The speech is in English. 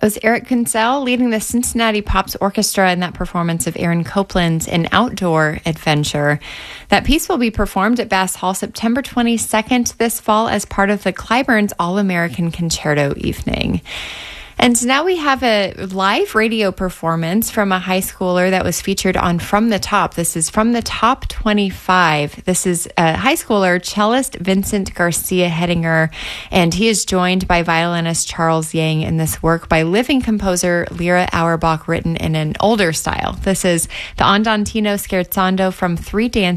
It was Eric Kunsel leading the Cincinnati Pops Orchestra in that performance of Aaron Copland's An Outdoor Adventure. That piece will be performed at Bass Hall September 22nd this fall as part of the Clyburns All-American Concerto Evening. And now we have a live radio performance from a high schooler that was featured on From the Top. This is From the Top 25. This is a high schooler, cellist Vincent Garcia Hedinger, and he is joined by violinist Charles Yang in this work by living composer Lyra Auerbach, written in an older style. This is the Andantino Scherzando from Three Dances